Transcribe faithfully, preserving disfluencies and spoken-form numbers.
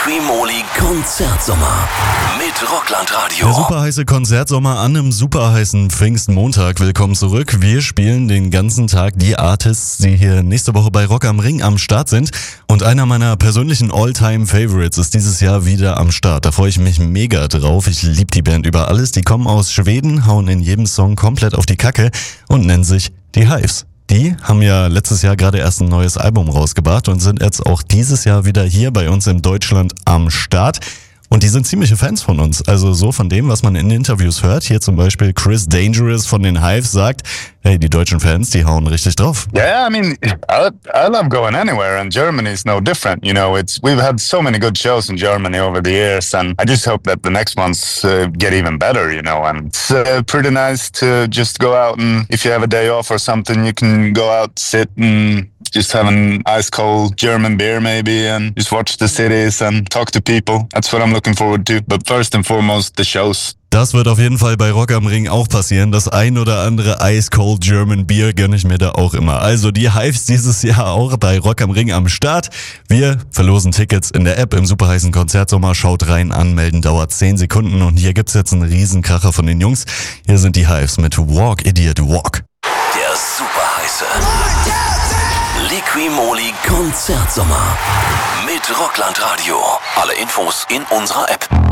Liqui-Moly Konzertsommer mit Rockland Radio. Der super heiße Konzertsommer an einem super heißen Pfingstmontag. Willkommen zurück. Wir spielen den ganzen Tag die Artists, die hier nächste Woche bei Rock am Ring am Start sind. Und einer meiner persönlichen All-Time-Favorites ist dieses Jahr wieder am Start. Da freue ich mich mega drauf. Ich liebe die Band über alles. Die kommen aus Schweden, hauen in jedem Song komplett auf die Kacke und nennen sich die Hives. Die haben ja letztes Jahr gerade erst ein neues Album rausgebracht und sind jetzt auch dieses Jahr wieder hier bei uns in Deutschland am Start. Und die sind ziemliche Fans von uns. Also so von dem, was man in Interviews hört. Hier zum Beispiel Chris Dangerous von den Hives sagt, hey, die deutschen Fans, die hauen richtig drauf. Yeah, I mean, I, I love going anywhere, and Germany is no different. You know, it's we've had so many good shows in Germany over the years, and I just hope that the next ones uh, get even better. You know, and it's uh, pretty nice to just go out and if you have a day off or something, you can go out, sit and just have an ice cold German beer maybe and just watch the cities and talk to people. That's what I'm looking forward to. But first and foremost, the shows. Das wird auf jeden Fall bei Rock am Ring auch passieren. Das ein oder andere Ice Cold German Beer gönne ich mir da auch immer. Also die Hives dieses Jahr auch bei Rock am Ring am Start. Wir verlosen Tickets in der App im super heißen Konzertsommer. Schaut rein, anmelden, dauert zehn Sekunden. Und hier gibt's jetzt einen Riesenkracher von den Jungs. Hier sind die Hives mit Walk, Idiot, Walk. Der super heiße Liqui-Moly Konzertsommer mit Rockland Radio. Alle Infos in unserer App.